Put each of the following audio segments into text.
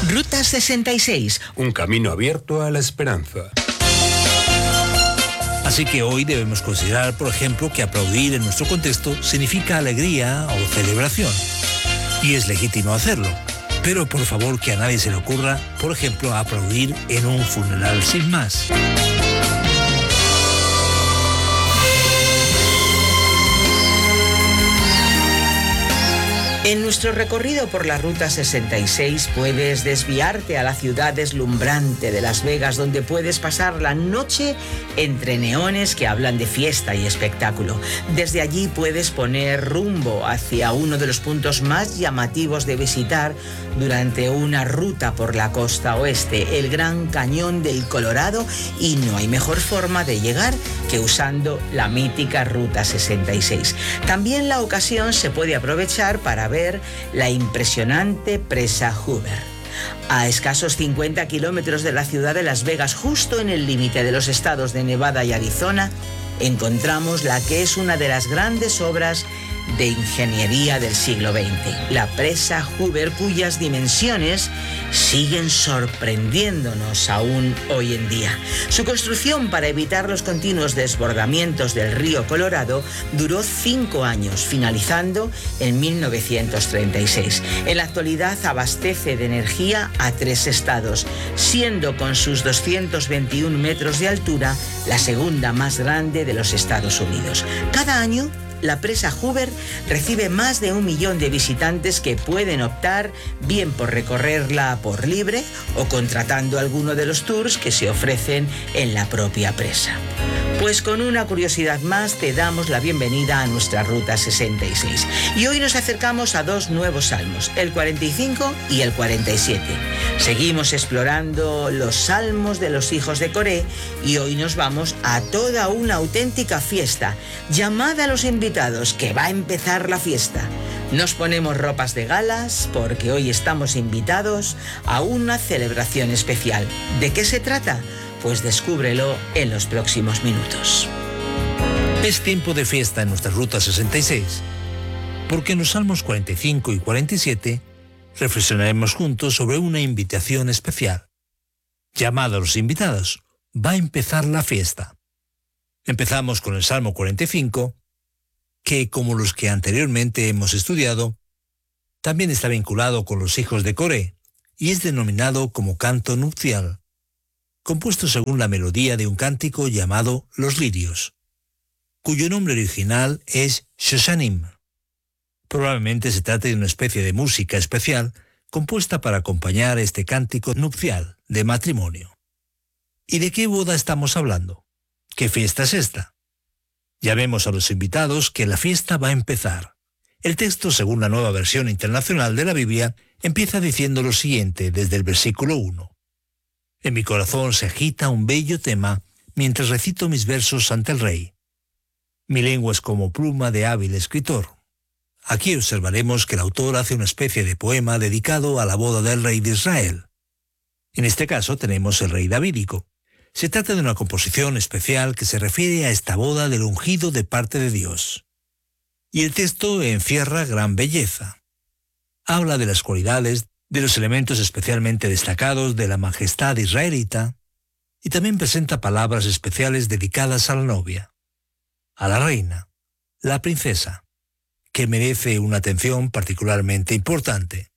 Ruta 66. Un camino abierto a la esperanza. Así que hoy debemos considerar, por ejemplo, que aplaudir en nuestro contexto significa alegría o celebración. Y es legítimo hacerlo. Pero por favor que a nadie se le ocurra, por ejemplo, aplaudir en un funeral sin más. En nuestro recorrido por la Ruta 66 puedes desviarte a la ciudad deslumbrante de Las Vegas, donde puedes pasar la noche entre neones que hablan de fiesta y espectáculo. Desde allí puedes poner rumbo hacia uno de los puntos más llamativos de visitar durante una ruta por la costa oeste, el Gran Cañón del Colorado, y no hay mejor forma de llegar que usando la mítica Ruta 66. También la ocasión se puede aprovechar para ver la impresionante presa Hoover. A escasos 50 kilómetros de la ciudad de Las Vegas, justo en el límite de los estados de Nevada y Arizona, encontramos la que es una de las grandes obras de ingeniería del siglo XX, la presa Hoover, cuyas dimensiones siguen sorprendiéndonos aún hoy en día. Su construcción, para evitar los continuos desbordamientos del río Colorado, duró 5 años, finalizando en 1936. En la actualidad abastece de energía a 3 estados, siendo con sus 221 metros de altura la segunda más grande de los Estados Unidos. Cada año, la presa Hoover recibe más de 1 millón de visitantes que pueden optar bien por recorrerla por libre o contratando alguno de los tours que se ofrecen en la propia presa. Pues con una curiosidad más te damos la bienvenida a nuestra Ruta 66. Y hoy nos acercamos a 2 nuevos salmos, el 45 y el 47. Seguimos explorando los salmos de los hijos de Coré y hoy nos vamos a toda una auténtica fiesta. Llamad a los invitados, que va a empezar la fiesta. Nos ponemos ropas de galas porque hoy estamos invitados a una celebración especial. ¿De qué se trata? Pues descúbrelo en los próximos minutos. Es tiempo de fiesta en nuestra Ruta 66, porque en los Salmos 45 y 47 reflexionaremos juntos sobre una invitación especial. Llamad a los invitados, va a empezar la fiesta. Empezamos con el Salmo 45, que, como los que anteriormente hemos estudiado, también está vinculado con los hijos de Coré y es denominado como canto nupcial, compuesto según la melodía de un cántico llamado Los Lirios, cuyo nombre original es Shoshanim. Probablemente se trate de una especie de música especial compuesta para acompañar este cántico nupcial de matrimonio. ¿Y de qué boda estamos hablando? ¿Qué fiesta es esta? Ya vemos a los invitados que la fiesta va a empezar. El texto, según la Nueva Versión Internacional de la Biblia, empieza diciendo lo siguiente desde el versículo 1. En mi corazón se agita un bello tema mientras recito mis versos ante el rey. Mi lengua es como pluma de hábil escritor. Aquí observaremos que el autor hace una especie de poema dedicado a la boda del rey de Israel. En este caso tenemos el rey davídico. Se trata de una composición especial que se refiere a esta boda del ungido de parte de Dios. Y el texto encierra gran belleza. Habla de las cualidades, de los elementos especialmente destacados de la majestad israelita, y también presenta palabras especiales dedicadas a la novia, a la reina, la princesa, que merece una atención particularmente importante.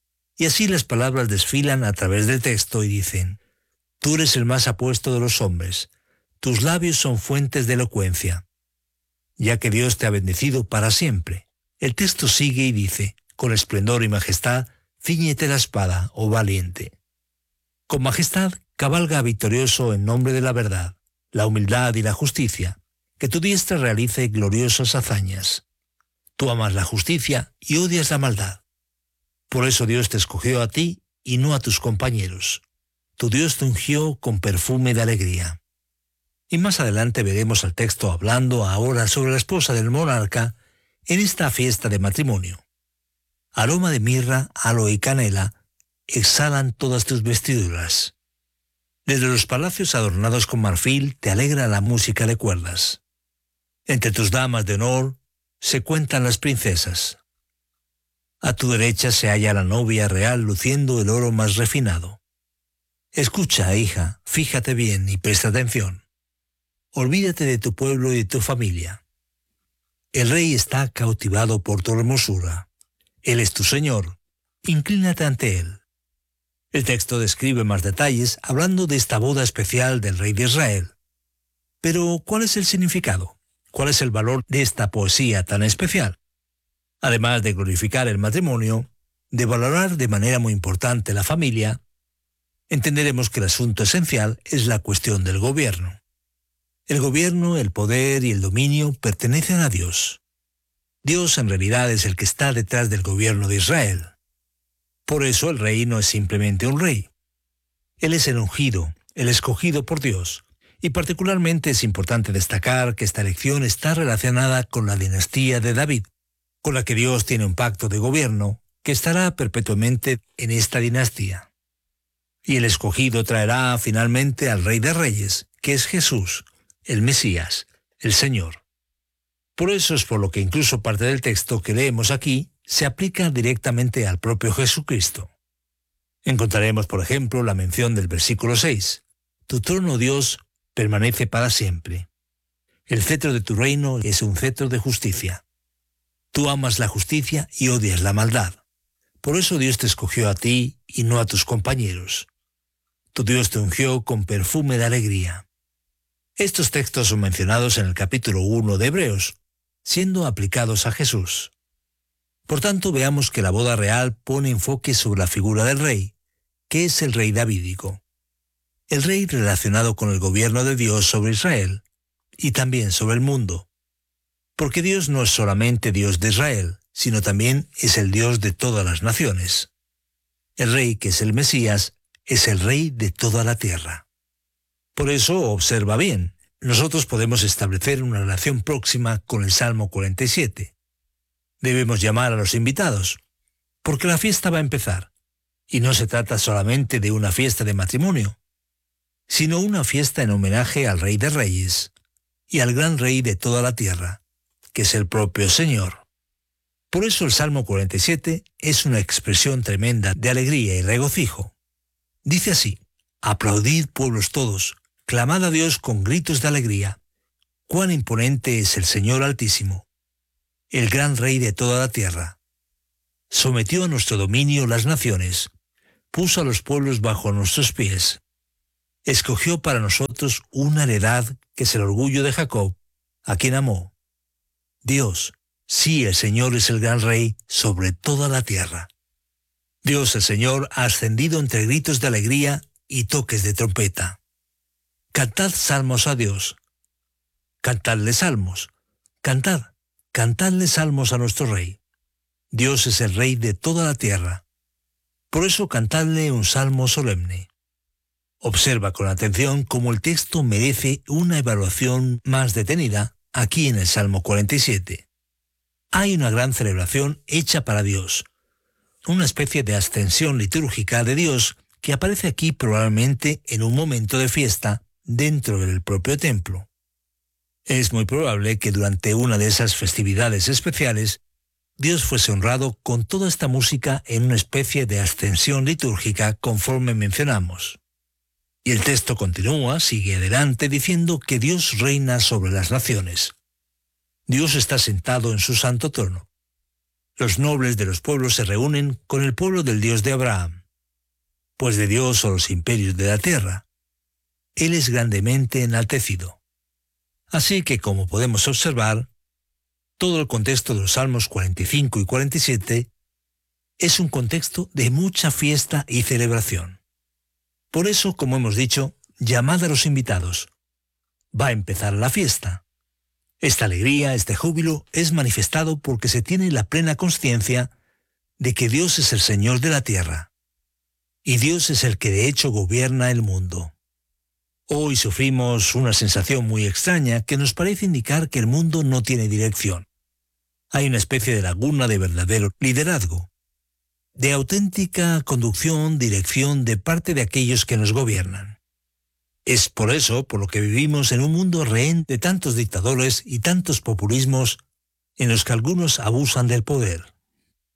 Y así las palabras desfilan a través del texto y dicen: tú eres el más apuesto de los hombres, tus labios son fuentes de elocuencia, ya que Dios te ha bendecido para siempre. El texto sigue y dice: con esplendor y majestad, cíñete la espada, oh valiente. Con majestad, cabalga victorioso en nombre de la verdad, la humildad y la justicia, que tu diestra realice gloriosas hazañas. Tú amas la justicia y odias la maldad. Por eso Dios te escogió a ti y no a tus compañeros. Tu Dios te ungió con perfume de alegría. Y más adelante veremos al texto hablando ahora sobre la esposa del monarca en esta fiesta de matrimonio. Aroma de mirra, aloe y canela exhalan todas tus vestiduras. Desde los palacios adornados con marfil te alegra la música de cuerdas. Entre tus damas de honor se cuentan las princesas. A tu derecha se halla la novia real luciendo el oro más refinado. Escucha, hija, fíjate bien y presta atención. Olvídate de tu pueblo y de tu familia. El rey está cautivado por tu hermosura. Él es tu señor. Inclínate ante él. El texto describe más detalles hablando de esta boda especial del rey de Israel. Pero, ¿cuál es el significado? ¿Cuál es el valor de esta poesía tan especial? Además de glorificar el matrimonio, de valorar de manera muy importante la familia, entenderemos que el asunto esencial es la cuestión del gobierno. El gobierno, el poder y el dominio pertenecen a Dios. Dios en realidad es el que está detrás del gobierno de Israel. Por eso el rey no es simplemente un rey. Él es el ungido, el escogido por Dios. Y particularmente es importante destacar que esta elección está relacionada con la dinastía de David, con la que Dios tiene un pacto de gobierno que estará perpetuamente en esta dinastía. Y el escogido traerá finalmente al Rey de Reyes, que es Jesús, el Mesías, el Señor. Por eso es por lo que incluso parte del texto que leemos aquí se aplica directamente al propio Jesucristo. Encontraremos, por ejemplo, la mención del versículo 6. Tu trono, Dios, permanece para siempre. El cetro de tu reino es un cetro de justicia. Tú amas la justicia y odias la maldad. Por eso Dios te escogió a ti y no a tus compañeros. Tu Dios te ungió con perfume de alegría. Estos textos son mencionados en el capítulo 1 de Hebreos, siendo aplicados a Jesús. Por tanto, veamos que la boda real pone enfoque sobre la figura del rey, que es el rey davídico. El rey relacionado con el gobierno de Dios sobre Israel, y también sobre el mundo. Porque Dios no es solamente Dios de Israel, sino también es el Dios de todas las naciones. El rey, que es el Mesías, es el rey de toda la tierra. Por eso, observa bien, nosotros podemos establecer una relación próxima con el Salmo 47. Debemos llamar a los invitados, porque la fiesta va a empezar, y no se trata solamente de una fiesta de matrimonio, sino una fiesta en homenaje al Rey de Reyes y al gran Rey de toda la tierra, que es el propio Señor. Por eso el Salmo 47 es una expresión tremenda de alegría y regocijo. Dice así: aplaudid pueblos todos, clamad a Dios con gritos de alegría. Cuán imponente es el Señor Altísimo, el gran Rey de toda la tierra. Sometió a nuestro dominio las naciones, puso a los pueblos bajo nuestros pies. Escogió para nosotros una heredad que es el orgullo de Jacob, a quien amó. Dios, sí, el Señor es el gran Rey sobre toda la tierra. Dios el Señor ha ascendido entre gritos de alegría y toques de trompeta. Cantad salmos a Dios. Cantadle salmos. Cantadle salmos a nuestro Rey. Dios es el Rey de toda la tierra. Por eso cantadle un salmo solemne. Observa con atención cómo el texto merece una evaluación más detenida aquí en el Salmo 47. Hay una gran celebración hecha para Dios, una especie de ascensión litúrgica de Dios que aparece aquí probablemente en un momento de fiesta dentro del propio templo. Es muy probable que durante una de esas festividades especiales, Dios fuese honrado con toda esta música en una especie de ascensión litúrgica conforme mencionamos. Y el texto continúa, sigue adelante, diciendo que Dios reina sobre las naciones. Dios está sentado en su santo trono. Los nobles de los pueblos se reúnen con el pueblo del Dios de Abraham. Pues de Dios son los imperios de la tierra. Él es grandemente enaltecido. Así que, como podemos observar, todo el contexto de los Salmos 45 y 47 es un contexto de mucha fiesta y celebración. Por eso, como hemos dicho, llamad a los invitados. Va a empezar la fiesta. Esta alegría, este júbilo, es manifestado porque se tiene la plena consciencia de que Dios es el Señor de la tierra. Y Dios es el que de hecho gobierna el mundo. Hoy sufrimos una sensación muy extraña que nos parece indicar que el mundo no tiene dirección. Hay una especie de laguna de verdadero liderazgo, de auténtica conducción, dirección de parte de aquellos que nos gobiernan. Es por eso por lo que vivimos en un mundo rehén de tantos dictadores y tantos populismos en los que algunos abusan del poder.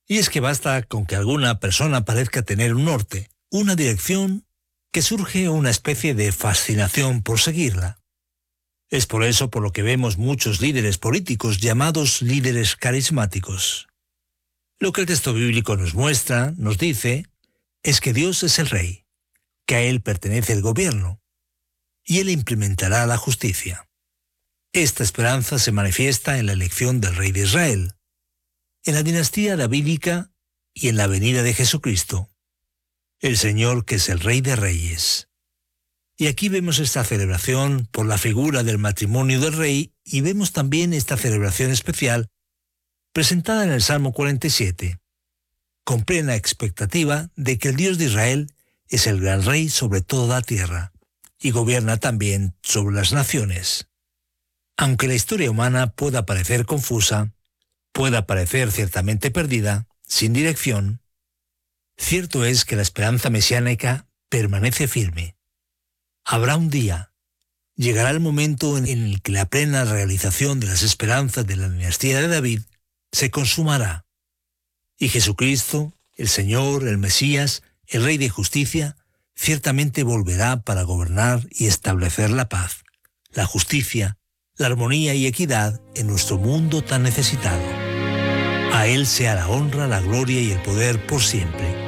Y es que basta con que alguna persona parezca tener un norte, una dirección, que surge una especie de fascinación por seguirla. Es por eso por lo que vemos muchos líderes políticos llamados líderes carismáticos. Lo que el texto bíblico nos muestra, nos dice, es que Dios es el Rey, que a Él pertenece el gobierno, y Él implementará la justicia. Esta esperanza se manifiesta en la elección del Rey de Israel, en la dinastía davídica y en la venida de Jesucristo, el Señor que es el Rey de Reyes. Y aquí vemos esta celebración por la figura del matrimonio del Rey y vemos también esta celebración especial presentada en el Salmo 47, con plena expectativa de que el Dios de Israel es el gran Rey sobre toda la tierra y gobierna también sobre las naciones. Aunque la historia humana pueda parecer confusa, pueda parecer ciertamente perdida, sin dirección, cierto es que la esperanza mesiánica permanece firme. Habrá un día, llegará el momento en el que la plena realización de las esperanzas de la dinastía de David se consumará, y Jesucristo, el Señor, el Mesías, el Rey de Justicia, ciertamente volverá para gobernar y establecer la paz, la justicia, la armonía y equidad en nuestro mundo tan necesitado. A Él sea la honra, la gloria y el poder por siempre.